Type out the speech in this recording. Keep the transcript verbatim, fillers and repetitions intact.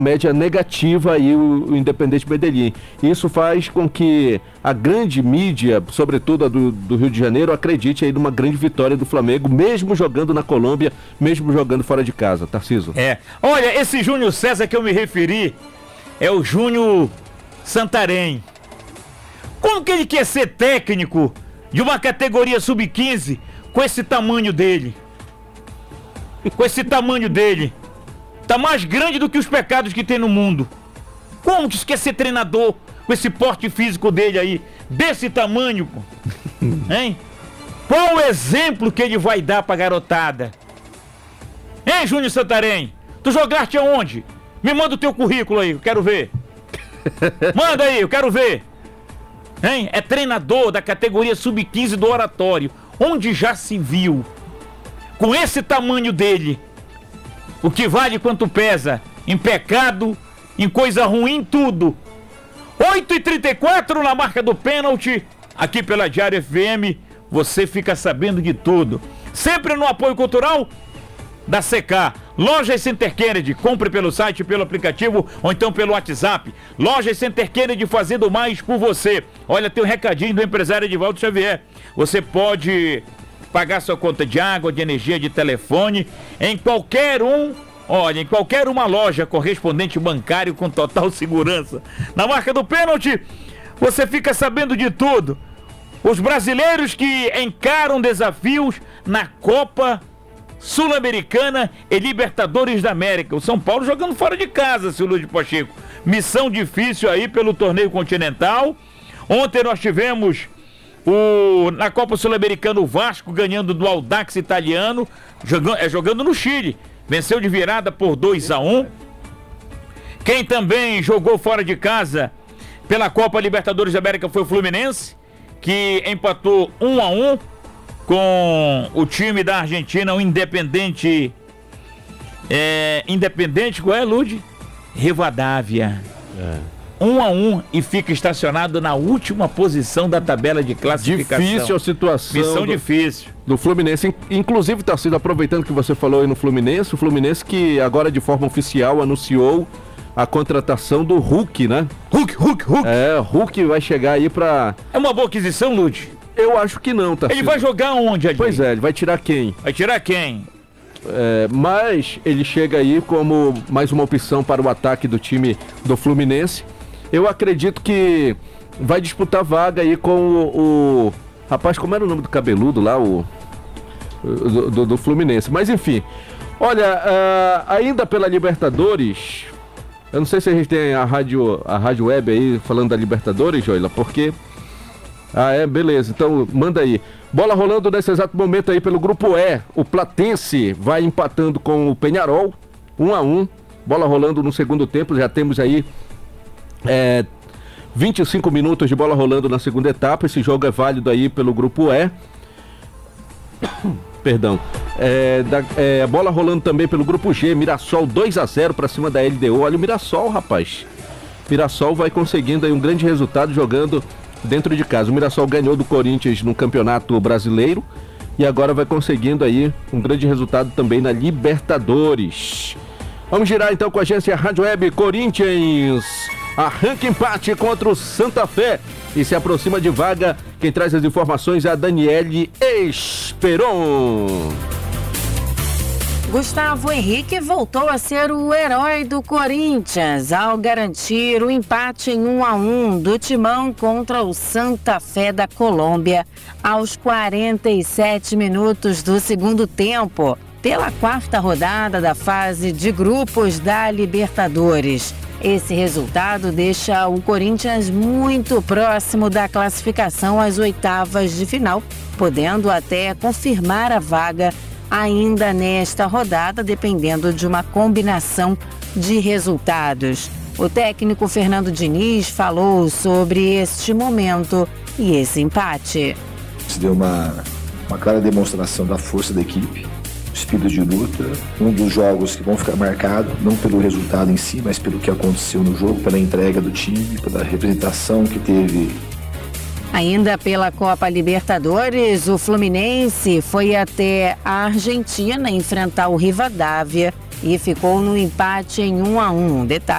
média negativa aí o, o Independente Medellín. Isso faz com que a grande mídia, sobretudo a do, do Rio de Janeiro, acredite aí numa grande vitória do Flamengo, mesmo jogando na Colômbia, mesmo jogando fora de casa. Tarcísio. É. Olha, esse Júnior César que eu me referi é o Júnior Santarém. Como que ele quer ser técnico de uma categoria sub quinze com esse tamanho dele? Com esse tamanho dele. Tá mais grande do que os pecados que tem no mundo. Como que isso quer ser treinador com esse porte físico dele aí? Desse tamanho, pô. Hein? Qual o exemplo que ele vai dar pra garotada? Hein, Júnior Santarém? Tu jogaste aonde? Me manda o teu currículo aí, eu quero ver. Manda aí, eu quero ver. Hein? É treinador da categoria sub quinze do Oratório. Onde já se viu? Com esse tamanho dele. O que vale quanto pesa? Em pecado, em coisa ruim, tudo. oito e trinta e quatro na marca do pênalti. Aqui pela Diário F M, você fica sabendo de tudo. Sempre no apoio cultural da C K. Lojas Center Kennedy, compre pelo site, pelo aplicativo ou então pelo WhatsApp. Lojas Center Kennedy, fazendo mais por você. Olha, tem um recadinho do empresário Edivaldo Xavier. Você pode pagar sua conta de água, de energia, de telefone em qualquer um, olha, em qualquer uma loja correspondente bancário com total segurança. Na marca do pênalti, você fica sabendo de tudo. Os brasileiros que encaram desafios na Copa Sul-Americana e Libertadores da América. O São Paulo jogando fora de casa, seu Luiz Pacheco. Missão difícil aí pelo torneio continental. Ontem nós tivemos o, na Copa Sul-Americana o Vasco ganhando do Audax italiano, jogando, é, jogando no Chile. Venceu de virada por dois a um. Quem também jogou fora de casa pela Copa Libertadores da América foi o Fluminense, que empatou um a um com o time da Argentina, o Independente. É, Independente, qual é, Lud? Rivadavia. É. Um a um e fica estacionado na última posição da tabela de classificação. Difícil a situação. Missão do, difícil. Do Fluminense. Inclusive, Tarcísio, aproveitando que você falou aí no Fluminense, o Fluminense que agora de forma oficial anunciou a contratação do Hulk, né? Hulk, Hulk, Hulk. É, Hulk vai chegar aí pra... É uma boa aquisição, Lud? Eu acho que não, Tarcísio. Ele vai jogar onde, ali? Pois é, ele vai tirar quem? Vai tirar quem? É, mas ele chega aí como mais uma opção para o ataque do time do Fluminense. Eu acredito que vai disputar vaga aí com o, o... Rapaz, como era o nome do cabeludo lá, o... Do, do, do Fluminense. Mas enfim, olha, uh, ainda pela Libertadores, eu não sei se a gente tem a rádio, a rádio web aí falando da Libertadores, Joila, porque... Ah, é, beleza, então manda aí. Bola rolando nesse exato momento aí pelo grupo E. O Platense vai empatando com o Peñarol, um a um. Bola rolando no segundo tempo, já temos aí É, vinte e cinco minutos de bola rolando na segunda etapa. Esse jogo é válido aí pelo grupo E. Perdão. É, da, é, bola rolando também pelo grupo G. Mirassol dois a zero para cima da L D U. Olha o Mirassol, rapaz. Mirassol vai conseguindo aí um grande resultado jogando dentro de casa. O Mirassol ganhou do Corinthians no Campeonato Brasileiro e agora vai conseguindo aí um grande resultado também na Libertadores. Vamos girar então com a agência Rádio Web. Corinthians arranca empate contra o Santa Fé e se aproxima de vaga. Quem traz as informações é a Daniele Esperon. Gustavo Henrique voltou a ser o herói do Corinthians ao garantir o empate em um a um do Timão contra o Santa Fé da Colômbia aos quarenta e sete minutos do segundo tempo, pela quarta rodada da fase de grupos da Libertadores. Esse resultado deixa o Corinthians muito próximo da classificação às oitavas de final, podendo até confirmar a vaga ainda nesta rodada, dependendo de uma combinação de resultados. O técnico Fernando Diniz falou sobre este momento e esse empate. Isso deu uma, uma clara demonstração da força da equipe, espírito de luta, um dos jogos que vão ficar marcado, não pelo resultado em si, mas pelo que aconteceu no jogo, pela entrega do time, pela representação que teve. Ainda pela Copa Libertadores, o Fluminense foi até a Argentina enfrentar o Rivadavia e ficou no empate em um a um. Detalhe